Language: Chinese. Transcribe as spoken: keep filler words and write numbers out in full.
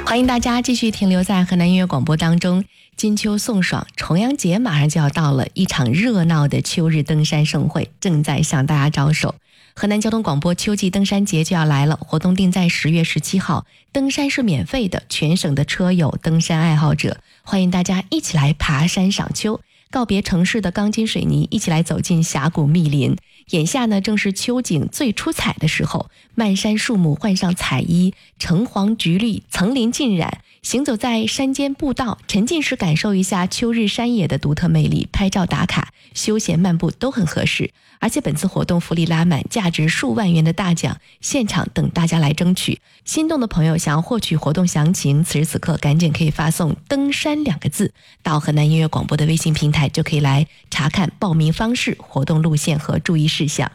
欢迎大家继续停留在河南音乐广播当中。金秋送爽，重阳节马上就要到了，一场热闹的秋日登山盛会正在向大家招手。河南交通广播秋季登山节就要来了，活动定在十月十七号，登山是免费的，全省的车友、登山爱好者，欢迎大家一起来爬山赏秋，告别城市的钢筋水泥，一起来走进峡谷密林。眼下呢，正是秋景最出彩的时候，漫山树木换上彩衣，橙黄橘绿，层林尽染。行走在山间步道，沉浸式感受一下秋日山野的独特魅力，拍照打卡、休闲漫步都很合适。而且本次活动福利拉满，价值数万元的大奖现场等大家来争取。心动的朋友想要获取活动详情，此时此刻赶紧可以发送登山两个字到河南音乐广播的微信平台，就可以来查看报名方式、活动路线和注意事项。